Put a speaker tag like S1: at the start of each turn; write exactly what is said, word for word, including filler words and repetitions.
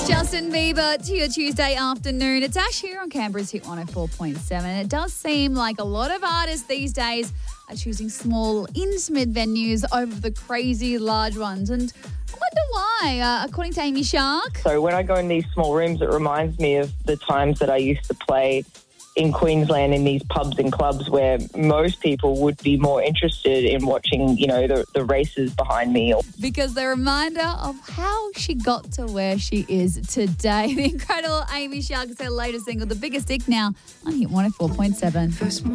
S1: Justin Bieber to your Tuesday afternoon. It's Ash here on Canberra's Hit one oh four point seven. It does seem like a lot of artists these days are choosing small, intimate venues over the crazy large ones. And I wonder why, uh, according to Amy Shark.
S2: So when I go in these small rooms, it reminds me of the times that I used to play in Queensland in these pubs and clubs where most people would be more interested in watching, you know, the, the races behind me.
S1: Because the reminder of how she got to where she is today. The incredible Amy Shark is her latest single, The Biggest Dick, now on Hit one oh four point seven.